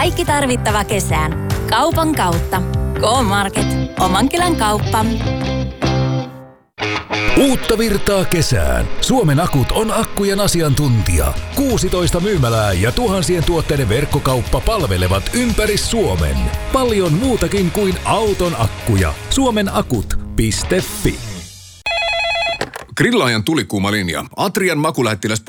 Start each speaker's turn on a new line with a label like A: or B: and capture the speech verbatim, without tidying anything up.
A: Kaikki tarvittava kesään. Kaupan kautta. K-Market. Oman kylän kauppa.
B: Uutta virtaa kesään. Suomen Akut on akkujen asiantuntija. kuusitoista myymälää ja tuhansien tuotteiden verkkokauppa palvelevat ympäri Suomen. Paljon muutakin kuin auton akkuja. Suomenakut piste fi.
C: Grillaajan tulikuuma linja. Atrian makulähettiläs